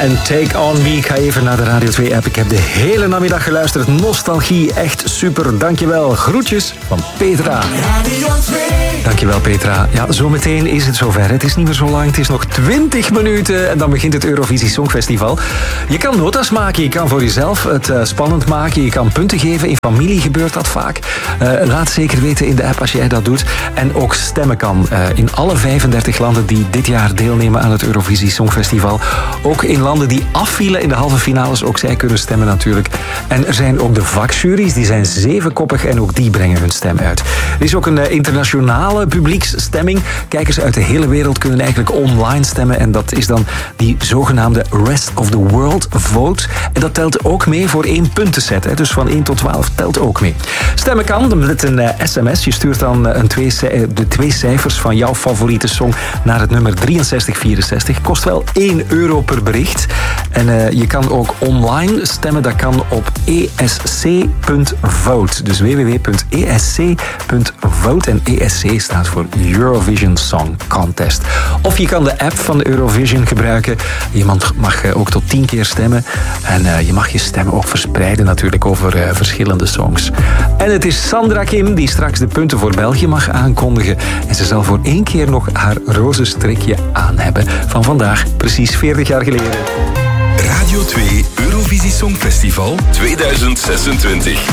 en Take On Me. Ik ga even naar de Radio 2-app. Ik heb de hele namiddag geluisterd. Nostalgie, echt super. Dankjewel. Groetjes van Petra. Radio 2. Dankjewel, Petra. Ja, zometeen is het zover. Het is niet meer zo lang. Het is nog 20 minuten en dan begint het Eurovisie Songfestival. Je kan notas maken. Je kan voor jezelf het spannend maken. Je kan punten geven. In familie gebeurt dat vaak. Laat zeker weten in de app als jij dat doet. En ook stemmen kan. In alle 35 landen die dit jaar deelnemen aan het Eurovisie Songfestival. Ook in landen die afvielen in de halve finales. Ook zij kunnen stemmen natuurlijk. En er zijn ook de vakjuries. Die zijn 7-koppig en ook die brengen hun stem uit. Er is ook een internationale publieksstemming. Kijkers uit de hele wereld kunnen eigenlijk online stemmen. En dat is dan die zogenaamde Rest of the World Vote. En dat telt ook mee voor 1 puntenset. Hè. Dus van 1 tot 12 telt ook mee. Stemmen kan met een sms. Je stuurt dan de 2 cijfers van jouw favoriete song naar het nummer 6364. Kost wel €1 per bericht. En je kan ook online stemmen. Dat kan op esc.vote. Dus www.esc.vote. En ESC staat voor Eurovision Song Contest. Of je kan de app van de Eurovision gebruiken. Je mag ook tot 10 keer stemmen. En je mag je stemmen ook verspreiden natuurlijk over verschillende songs. En het is Sandra Kim die straks de punten voor België mag aankondigen. En ze zal voor 1 keer nog haar roze strikje aan hebben. Van vandaag, precies 40 jaar geleden. Radio 2 Eurovisie Songfestival 2026.